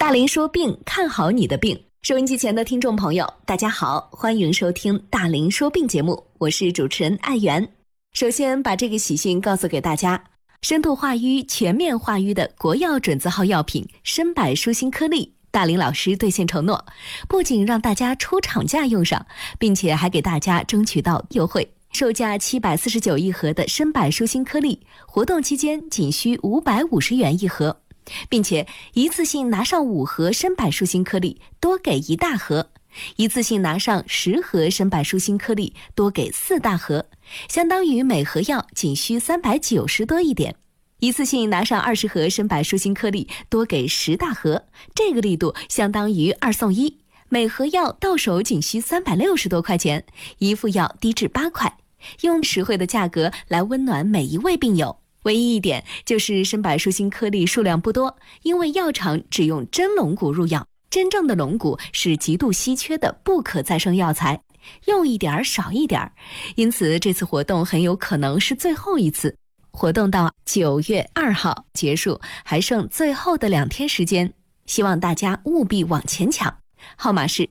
大林说病，看好你的病。收音机前的听众朋友，大家好，欢迎收听大林说病节目，我是主持人艾媛。首先把这个喜讯告诉给大家，深度化瘀、全面化瘀的国药准字号药品参柏舒心颗粒，大林老师兑现承诺，不仅让大家出厂价用上，并且还给大家争取到优惠。售价749一盒的参柏舒心颗粒，活动期间仅需550元一盒，并且一次性拿上5盒参柏舒心颗粒，多给1大盒；一次性拿上10盒参柏舒心颗粒，多给4大盒，相当于每盒药仅需390多一点。一次性拿上20盒参柏舒心颗粒，多给10大盒，这个力度相当于2送1，每盒药到手仅需360多块钱，一副药低至8块，用实惠的价格来温暖每一位病友。唯一一点就是参柏舒心颗粒数量不多，因为药厂只用真龙骨入药，真正的龙骨是极度稀缺的不可再生药材，用一点少一点，因此这次活动很有可能是最后一次。活动到9月2号结束，还剩最后的2天时间，希望大家务必往前抢。号码是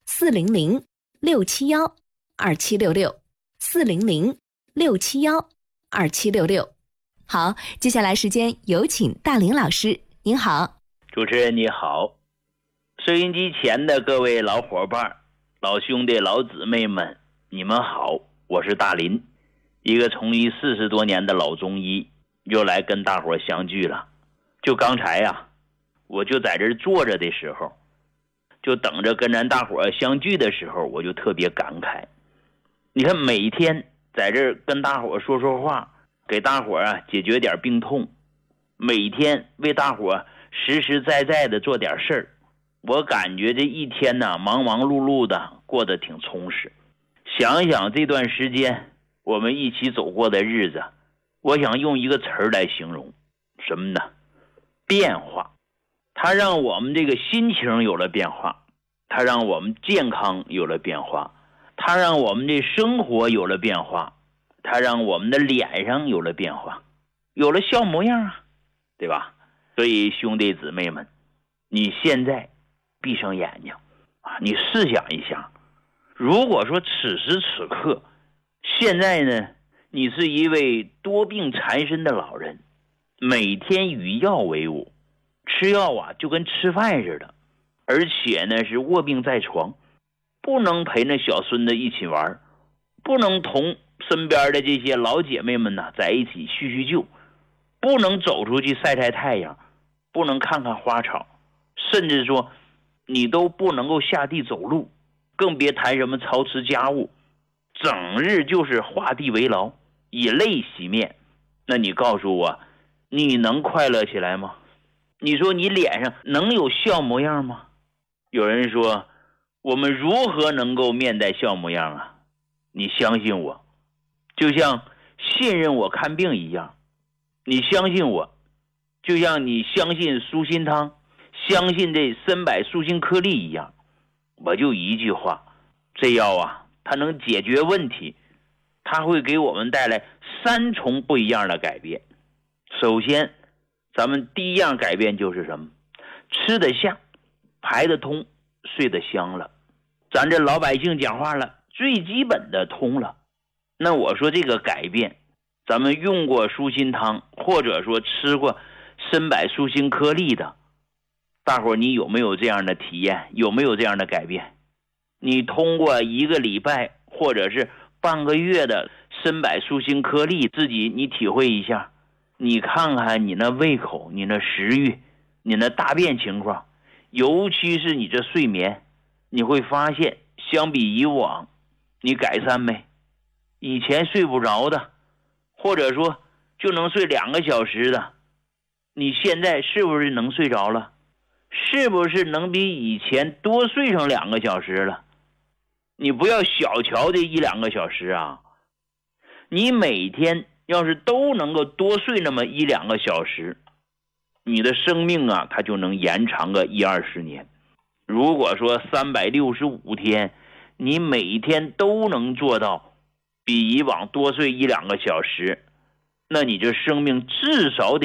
400-671-2766，400-671-2766。好，接下来时间有请大林老师。您好。 主持人你好，收音机前的各位老伙伴、老兄弟、老姊妹们，你们好，我是大林，一个从医40多年的老中医，又来跟大伙相聚了。就刚才呀，我就在这坐着的时候，就等着跟咱大伙相聚的时候，我就特别感慨。你看每天在这跟大伙说说话，给大伙解决点病痛，每天为大伙实实在在的做点事儿，我感觉这一天呢，忙忙碌碌的过得挺充实。想一想这段时间我们一起走过的日子，我想用一个词儿来形容，什么呢？变化。它让我们这个心情有了变化，它让我们健康有了变化，它让我们的生活有了变化，它让我们的脸上有了变化，有了笑模样啊，对吧？所以兄弟姊妹们，你现在闭上眼睛啊，你试想一下，如果说此时此刻，现在呢，你是一位多病缠身的老人，每天与药为伍，吃药啊就跟吃饭似的，而且呢是卧病在床，不能陪那小孙子一起玩，不能同身边的这些老姐妹们呢在一起叙叙旧，不能走出去晒晒太阳，不能看看花草，甚至说你都不能够下地走路，更别谈什么操持家务，整日就是画地为牢，以泪洗面。那你告诉我，你能快乐起来吗？你说你脸上能有笑模样吗？有人说，我们如何能够面带笑模样啊？你相信我，就像信任我看病一样，你相信我，就像你相信舒心汤，相信这参柏舒心颗粒一样。我就一句话，这药啊，它能解决问题，它会给我们带来3重不一样的改变。首先，咱们第一样改变就是什么？吃得下，排得通，睡得香了。咱这老百姓讲话了，最基本的通了。那我说这个改变，咱们用过舒心汤，或者说吃过参柏舒心颗粒的，大伙你有没有这样的体验？有没有这样的改变？你通过1个礼拜或者是半个月的参柏舒心颗粒，自己你体会一下，你看看你那胃口，你那食欲，你那大便情况，尤其是你这睡眠，你会发现相比以往你改善没？以前睡不着的，或者说就能睡2个小时的，你现在是不是能睡着了？是不是能比以前多睡上2个小时了？你不要小瞧这1-2个小时啊，你每天要是都能够多睡那么1-2个小时，你的生命啊，它就能延长个10-20年。如果说365天，你每天都能做到比以往多睡1-2个小时，那你这生命至少得